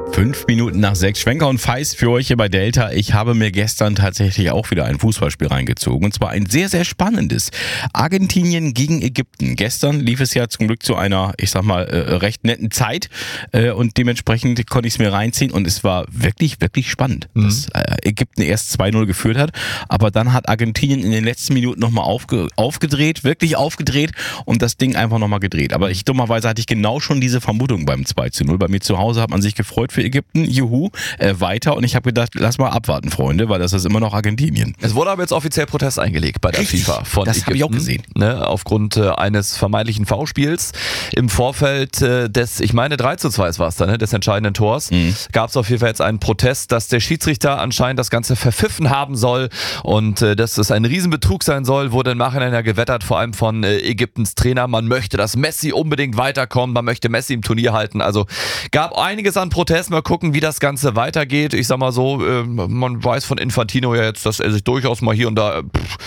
5 Minuten nach 6. Schwenker und Feist für euch hier bei Delta. Ich habe mir gestern tatsächlich auch wieder ein Fußballspiel reingezogen. Und zwar ein sehr, sehr spannendes. Argentinien gegen Ägypten. Gestern lief es ja zum Glück zu einer, ich sag mal, recht netten Zeit. Und dementsprechend konnte ich es mir reinziehen. Und es war wirklich, wirklich spannend, dass Ägypten erst 2-0 geführt hat. Aber dann hat Argentinien in den letzten Minuten nochmal aufgedreht, wirklich aufgedreht und das Ding einfach nochmal gedreht. Aber dummerweise hatte ich genau schon diese Vermutung beim 2-0. Bei mir zu Hause hat man sich gefreut für Ägypten, juhu, weiter. Und ich habe gedacht, lass mal abwarten, Freunde, weil das ist immer noch Argentinien. Es wurde aber jetzt offiziell Protest eingelegt bei der FIFA von Das habe ich auch gesehen. Ne, aufgrund eines vermeintlichen Foulspiels im Vorfeld des, ich meine 3:2 war es da, ne, des entscheidenden Tors, gab es auf jeden Fall jetzt einen Protest, dass der Schiedsrichter anscheinend das Ganze verpfiffen haben soll und dass es ein Riesenbetrug sein soll, wurde im Nachhinein ja gewettert, vor allem von Ägyptens Trainer. Man möchte, dass Messi unbedingt weiterkommt, man möchte Messi im Turnier halten. Also gab einiges an Protest. Mal gucken, wie das Ganze weitergeht. Ich sag mal so, man weiß von Infantino ja jetzt, dass er sich durchaus mal hier und da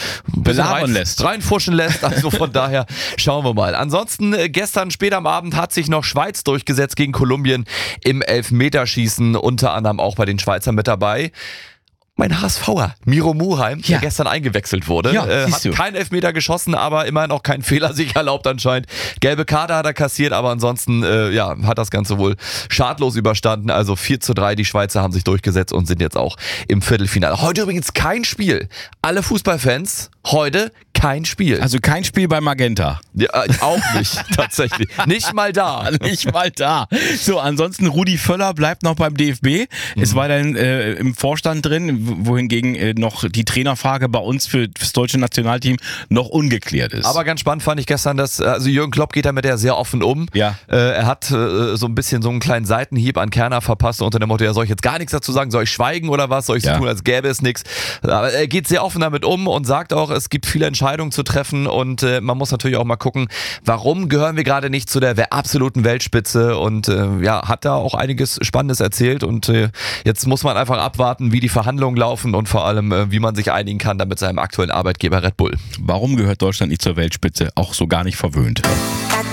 reinfuschen lässt. Also von daher schauen wir mal. Ansonsten gestern spät am Abend hat sich noch Schweiz durchgesetzt gegen Kolumbien im Elfmeterschießen, unter anderem auch bei den Schweizern mit dabei. Mein HSVer, Miro Muheim, der gestern eingewechselt wurde, hat keinen Elfmeter geschossen, aber immerhin auch keinen Fehler sich erlaubt anscheinend. Gelbe Karte hat er kassiert, aber ansonsten hat das Ganze wohl schadlos überstanden. Also 4:3, die Schweizer haben sich durchgesetzt und sind jetzt auch im Viertelfinale. Heute übrigens kein Spiel. Alle Fußballfans, heute kein Spiel. Also kein Spiel bei Magenta. Ja, auch nicht, tatsächlich. Nicht mal da. Nicht mal da. So, ansonsten Rudi Völler bleibt noch beim DFB. Ist weiterhin im Vorstand drin, wohingegen noch die Trainerfrage bei uns für das deutsche Nationalteam noch ungeklärt ist. Aber ganz spannend fand ich gestern, dass Jürgen Klopp geht da mit der sehr offen um. Ja. Er hat so ein bisschen so einen kleinen Seitenhieb an Kerner verpasst unter dem Motto, ja, soll ich jetzt gar nichts dazu sagen, soll ich schweigen oder was, soll ich so tun, als gäbe es nichts. Aber er geht sehr offen damit um und sagt auch, es gibt viele Entscheidungen zu treffen und man muss natürlich auch mal gucken, warum gehören wir gerade nicht zu der absoluten Weltspitze und hat da auch einiges Spannendes erzählt und jetzt muss man einfach abwarten, wie die Verhandlungen laufen und vor allem, wie man sich einigen kann, dann mit seinem aktuellen Arbeitgeber Red Bull. Warum gehört Deutschland nicht zur Weltspitze? Auch so gar nicht verwöhnt.